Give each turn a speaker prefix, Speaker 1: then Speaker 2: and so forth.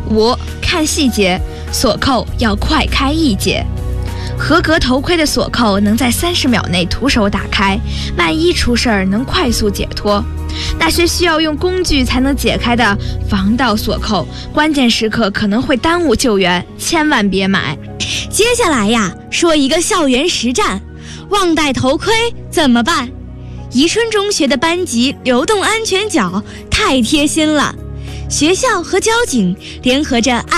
Speaker 1: 5. 看细节，锁扣要快开易解。合格头盔的锁扣能在30秒内徒手打开，万一出事儿能快速解脱。那些需要用工具才能解开的防盗锁扣，关键时刻可能会耽误救援，千万别买。
Speaker 2: 接下来呀，说一个校园实战，忘带头盔怎么办？宜春中学的班级流动安全角太贴心了，学校和交警联合着